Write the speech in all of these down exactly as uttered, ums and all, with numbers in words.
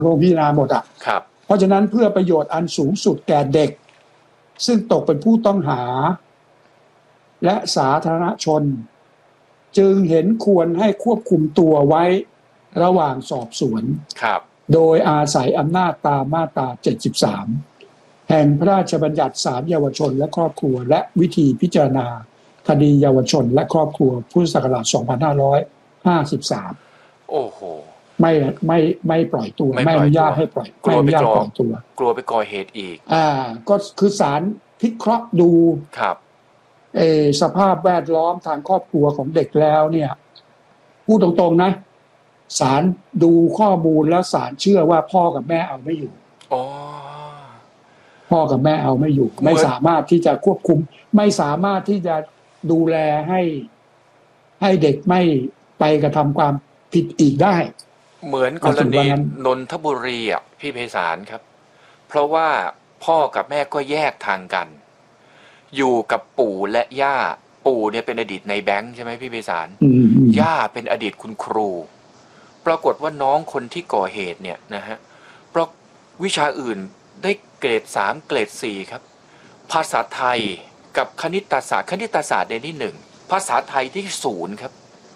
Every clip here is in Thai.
โรงพิจารณาหมดอ่ะครับเพราะฉะนั้นเพื่อประโยชน์อันสูงสุดแก่เด็กซึ่งตกเป็นผู้ต้องหาและสาธารณชนจึงเห็นควรให้ควบคุมตัวไว้ระหว่างสอบสวนครับโดยอาศัยอำนาจตามมาตราเจ็ดสิบสามแห่งพระราชบัญญัติศาลเยาวชนและครอบครัวและวิธีพิจารณาคดีเยาวชนและครอบครัวพุทธศักราชสองพันห้าร้อยห้าสิบสามโอ้โหไม่ไม่ไม่ปล่อยตัวไม่อนุญาตให้ปล่อยไม่อนุญาตปล่อยตัวกลัวไปก่อเหตุอีกอ่าก็คือศาลพิเคราะห์ดูครับเออสภาพแวดล้อมทางครอบครัวของเด็กแล้วเนี่ยพูดตรงๆนะศาลดูข้อมูลแล้วศาลเชื่อว่าพ่อกับแม่เอาไม่อยู่อ๋อพ่อกับแม่เอาไม่อยู่ไม่สามารถที่จะควบคุมไม่สามารถที่จะดูแลให้ให้เด็กไม่ไปกระทำความผิดอีกได้เหมือนกรณีนนทบุรีอ่ะพี่ไพศาลครับเพราะว่าพ่อกับแม่ก็แยกทางกันอยู่กับปู่และย่าปู่เนี่ยเป็นอดีตในแบงค์ใช่ไหมพี่ไพศาลย่าเป็นอดีตคุณครูปรากฏว่าน้องคนที่ก่อเหตุเนี่ยนะฮะเพราะวิชาอื่นได้เกรดสามเกรดสี่ครับภาษาไทยกับคณิตศาสตร์คณิตศาสตร์ในที่หนึ่งภาษาไทยที่ศูนย์ครับ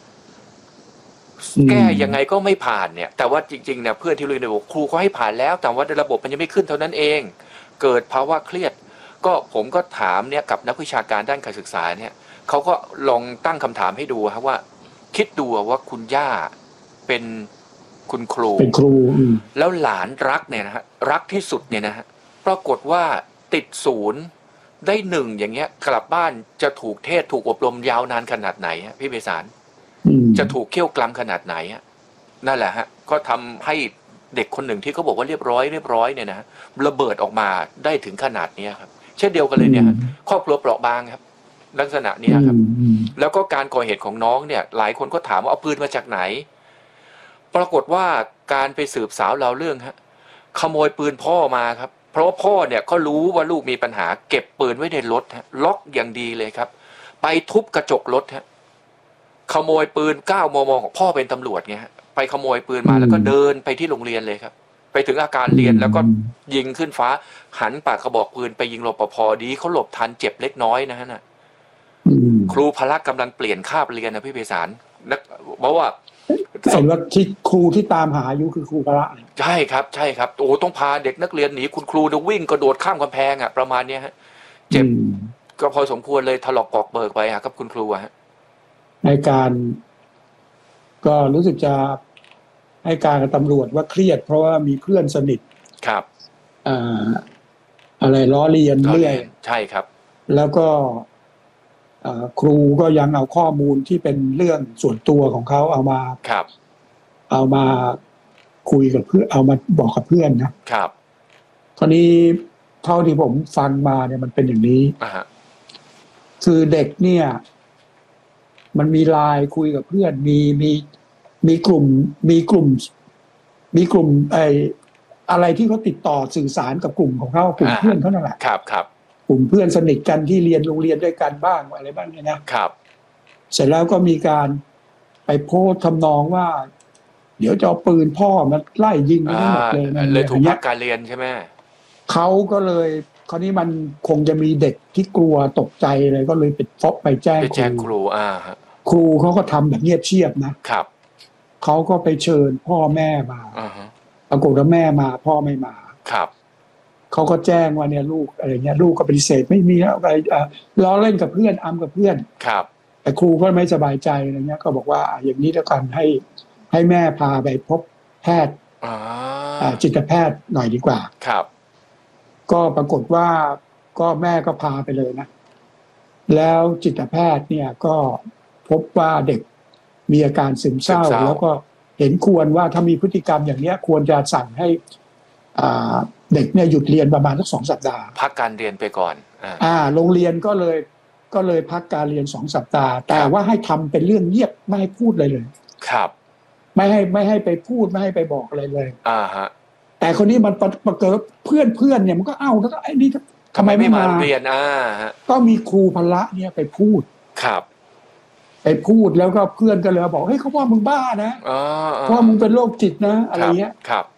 แก้ยังไงก็ไม่ผ่านเนี่ยแต่ว่าจริงๆเนี่ยเพื่อนที่เรียนบอกครูเขาให้ผ่านแล้วแต่ว่าระบบมันยังไม่ขึ้นเท่านั้นเองเกิดภาวะเครียดก็ผมก็ถามเนี่ยกับนักวิชาการด้านการศึกษาเนี่ยเขาก็ลองตั้งคำถามให้ดูครับว่าคิดดูว่าคุณย่าเป็นคุณครูเป็นครูแล้วหลานรักเนี่ยนะฮะรักที่สุดเนี่ยนะฮะปรากฏว่าติดศูนย์ได้หนึ่งอย่างเงี้ยกลับบ้านจะถูกเทศถูกอบรมยาวนานขนาดไหนฮะพี่ไพศาลจะถูกเคี่ยวกล้ำขนาดไหนฮะนั่นแหละฮะก็ทำให้เด็กคนหนึ่งที่เขาบอกว่าเรียบร้อยเรียบร้อยเนี่ยนะระเบิดออกมาได้ถึงขนาดนี้ครับเช่นเดียวกันเลยเนี่ยครอบครัวเปราะบางครับลักษณะนี้ครับแล้วก็การก่อเหตุของน้องเนี่ยหลายคนก็ถามว่าเอาปืนมาจากไหนปรากฏว่าการไปสืบสาวเราเรื่องฮะขโมยปืนพ่อมาครับเพราะว่าพ่อเนี่ยก็รู้ว่าลูกมีปัญหาเก็บปืนไว้ในรถฮะล็อกอย่างดีเลยครับไปทุบกระจกรถฮะขโมยปืนเก้ามมของพ่อเป็นตำรวจไงฮะไปขโมยปืนมาแล้วก็เดินไปที่โรงเรียนเลยครับไปถึงอาการเรียนแล้วก็ยิงขึ้นฟ้าหันปากกระบอกปืนไปยิงรปภดีเขาหลบทันเจ็บเล็กน้อยนะฮะน่ะครูพละกำลังเปลี่ยนคาบเรียนนะพี่ไพศาลนักเพราะว่าสมมติที่ครูที่ตามหาอยู่คือครูพละใช่ครับใช่ครับโอ้ต้องพาเด็กนักเรียนหนีคุณครูจะวิ่งกระโดดข้ามกำแพงอ่ะประมาณนี้ฮะเจ็บก็พอสมควรเลยถลอกปอกเบิกไปครับคุณครูฮะในการก็รู้สึกจะให้การกับตำรวจว่าเครียดเพราะว่ามีเพื่อนสนิทครับอ่าอะไรล้อเลียนเรื่อยใช่ครับแล้วก็ครูก็ยังเอาข้อมูลที่เป็นเรื่องส่วนตัวของเขาเอามาครับเอามาคุยกับเพื่อนเอามาบอกกับเพื่อนนะครับคราวนี้เท่าที่ผมฟังมาเนี่ยมันเป็นอย่างนี้คือเด็กเนี่ยมันมีไลน์คุยกับเพื่อนมีมีมีกลุ่มมีกลุ่มมีกลุ่มไอ้อะไรที่เขาติดต่อสื่อสารกับกลุ่มของเขากลุ่มเพื่อนเขานั่นแหละครับครับกลุ่มเพื่อนสนิทกันที่เรียนโรงเรียนด้วยกันบ้างอะไรบ้างเนี่ยนะครับเสร็จแล้วก็มีการไปโพสต์ทำนองว่าเดี๋ยวจะเอาปืนพ่อมาไล่ยิงกันทั้งหมดเลยเลยถูกพักการเรียนใช่ไหมเขาก็เลยคราวนี้มันคงจะมีเด็กที่กลัวตกใจเลยก็เลยไปฟอกไปแจ้งไปแจ้งครูอ่าครูเขาก็ทำแบบเงียบเชียบนะครับเขาก็ไปเชิญพ่อแม่มาปรากฏว่าแม่มาพ่อไม่มาครับเขาก็แจ้งว่าเนี่ยลูกอะไรเงี้ยลูกก็ปฏิเสธไม่มีแล้วอะไรล้อเล่นกับเพื่อนอ้ำกับเพื่อนครับแต่ครูก็ไม่สบายใจอะไรเงี้ยก็บอกว่าอย่างนี้แล้วกันให้ให้แม่พาไปพบแพทย์จิตแพทย์หน่อยดีกว่าครับก็ปรากฏว่าก็แม่ก็พาไปเลยนะแล้วจิตแพทย์เนี่ยก็พบว่าเด็กมีอาการซึมเศร้าแล้วก็เห็นควรว่าถ้ามีพฤติกรรมอย่างนี้ควรจะสั่งให้เด็กเนี่ยหยุดเรียนประมาณสักสองสัปดาห์พักการเรียนไปก่อนอ่าโรงเรียนก็เลยก็เลยพักการเรียนสองสัปดาห์แต่ว่าให้ทำเป็นเรื่องเงียบไม่ให้พูดเลยเลยครับไม่ให้ไม่ให้ไปพูดไม่ให้ไปบอกอะไรเลยอ่าฮะแต่คนนี้มันประเกิดเพื่อนเพื่อนเนี่ยมันก็เอ้าแล้วก็ไอ้นี่ทำไมไม่มาเรียนอ่าก็มีครูพละเนี่ยไปพูดครับไปพูดแล้วก็เพื่อนก็เลยบอกเฮ้ยเขาว่ามึงบ้านะเพราะมึงเป็นโรคจิตนะอะไรเงี้ยครับ